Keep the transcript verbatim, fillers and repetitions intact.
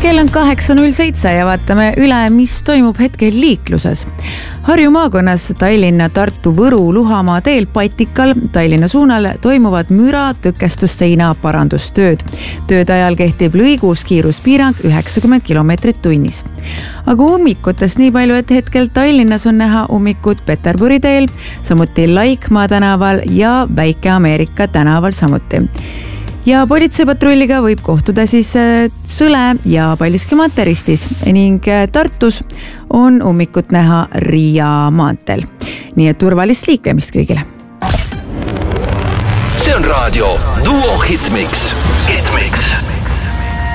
kell on kaheksa null seitse ja vaatame üle, mis toimub hetkel liikluses. Harju maakonnas Tallinna, Tartu, Võru, Luhamaa teel Patikal Tallinna suunal toimuvad müra tõkestusseina parandustööd. Tööde ajal kehtib lõigus kiiruspiirang üheksakümmend kilomeetrit tunnis. Aga ummikutest nii palju, et hetkel Tallinnas on näha ummikud Peterburi teel, samuti Laikmaa tänaval ja Väike-Ameerika tänaval samuti. Ja politseipatrulliga võib kohtuda siis Sõle ja Paldiski maanteeristis ning Tartus on ummikut näha Riia maanteel. Nii et turvalist liiklemist kõigile. See on raadio Duo Hitmix.